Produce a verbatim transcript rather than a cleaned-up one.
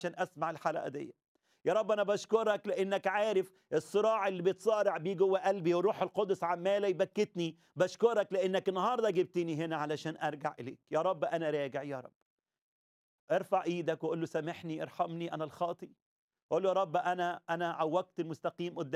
عشان اسمع الحلقه دي. يا رب انا بشكرك لانك عارف الصراع اللي بيتصارع بيه جوه قلبي، والروح القدس عماله يبكتني. بشكرك لانك النهارده جبتني هنا علشان ارجع اليك. يا رب انا راجع يا رب. ارفع ايدك وقول له سامحني ارحمني انا الخاطي. قول له يا رب انا انا عوجت المستقيم قدام